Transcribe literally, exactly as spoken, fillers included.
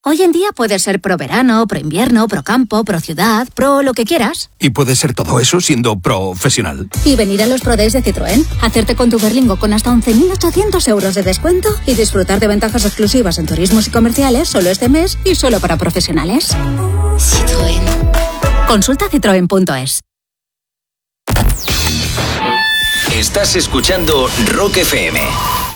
Hoy en día puedes ser pro verano, pro invierno, pro campo, pro ciudad, pro lo que quieras. ¿Y puedes ser todo eso siendo profesional? Y venir a los Pro Days de Citroën, hacerte con tu Berlingo con hasta once mil ochocientos euros de descuento y disfrutar de ventajas exclusivas en turismos y comerciales solo este mes y solo para profesionales. Citroën. Consulta citroen punto es. Estás escuchando Rock F M.